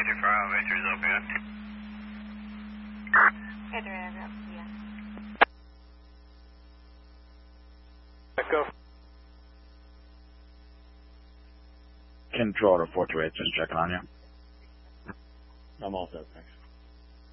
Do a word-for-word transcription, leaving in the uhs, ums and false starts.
for elevators open. Go. Control to four two eight, just checking on you. I'm all set, thanks.